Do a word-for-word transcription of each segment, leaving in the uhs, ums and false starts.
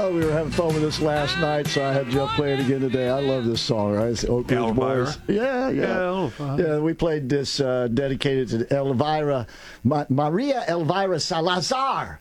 Oh, we were having fun with this last night, so I had Jeff play it again today. I love this song, right? It's Oak Ridge Elvira. Boys. Yeah, yeah. Yeah, yeah, we played this uh, dedicated to Elvira, Ma- Maria Elvira Salazar,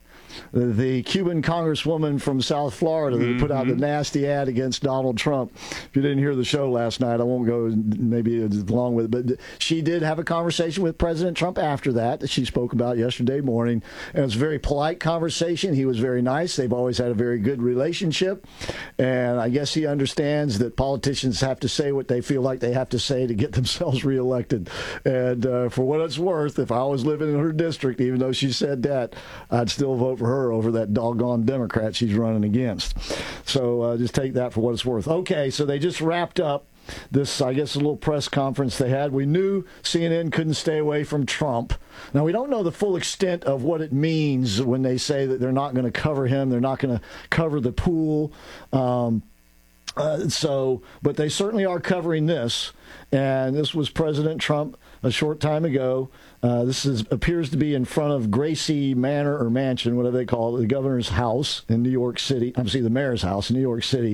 the Cuban congresswoman from South Florida that Mm-hmm. put out the nasty ad against Donald Trump. If you didn't hear the show last night, I won't go maybe as long with it, but she did have a conversation with President Trump after that that she spoke about yesterday morning. And it was a very polite conversation. He was very nice. They've always had a very good relationship. And I guess he understands that politicians have to say what they feel like they have to say to get themselves reelected. And uh, for what it's worth, if I was living in her district, even though she said that, I'd still vote for her over that doggone Democrat she's running against. So uh, just take that for what it's worth. Okay, so they just wrapped up this, I guess, a little press conference they had. We knew C N N couldn't stay away from Trump. Now, we don't know the full extent of what it means when they say that they're not going to cover him, they're not going to cover the pool. Um, uh, so, but they certainly are covering this. And this was President Trump a short time ago. Uh, this is, appears to be in front of Gracie Manor or Mansion, whatever they call it, the governor's house in New York City. I'm sorry, the mayor's house in New York City.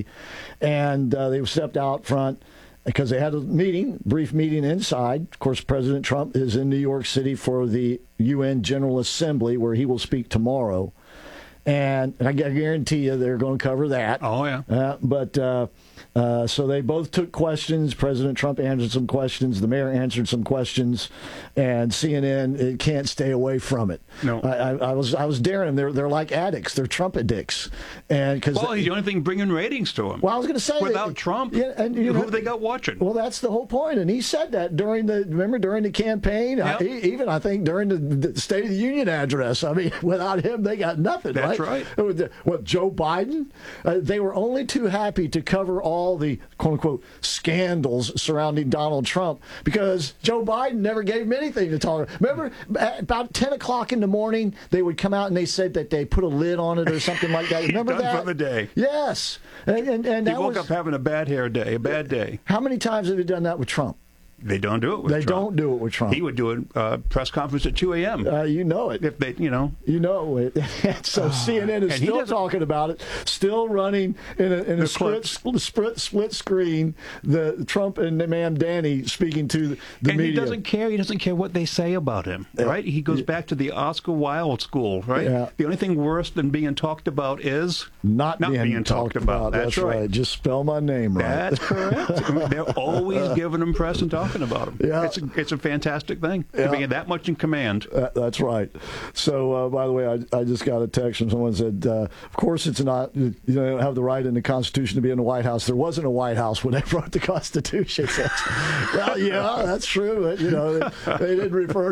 And uh, they stepped out front because they had a meeting, brief meeting inside. Of course, President Trump is in New York City for the U N General Assembly, where he will speak tomorrow. And I guarantee you they're going to cover that. Oh, yeah. Uh, but uh, uh, so they both took questions. President Trump answered some questions. The mayor answered some questions. And C N N it can't stay away from it. No. I, I, I was I was daring them. They're they're like addicts. They're Trump addicts. And cause Well, they, he's the only thing bringing ratings to him. well, I was going to say Without that, Trump, yeah, and, you who know, have they got watching? well, that's the whole point, and he said that during the remember during the campaign, Yep. I, even I think during the, the State of the Union address. I mean, without him, they got nothing. That's right. right. What Joe Biden? Uh, they were only too happy to cover all the quote unquote scandals surrounding Donald Trump because Joe Biden never gave him anything to talk about. Remember, at about ten o'clock in the morning, they would come out and they said that they put a lid on it or something like that. Remember Done that? for the day. Yes, and and, and He that woke was, up having a bad hair day, a bad day. how many times have they done that with Trump? They don't do it with They Trump. don't do it with Trump. He would do a uh, press conference at two a.m. Uh, you know it. if they, you know. You know it. So C N N is And he still doesn't- talking about it, still running in a, in a The split, clips. split, split screen, the Trump and the ma'am Danny speaking to the and media. he doesn't care. He doesn't care what they say about him, right? He goes back to the Oscar Wilde school, right? Yeah. The only thing worse than being talked about is Not, being, talked about. That's, right. Just spell my name right. That's correct. They're always giving him press and talking about him. Yeah. It's a, it's a fantastic thing Yeah. to be that much in command. Uh, that's right. So, uh, by the way, I, I just got a text from someone said, uh, "Of course, it's not. You know, they don't have the right in the Constitution to be in the White House. There wasn't a White House when they wrote the Constitution." Well, yeah, that's true. But, you know, they, they didn't refer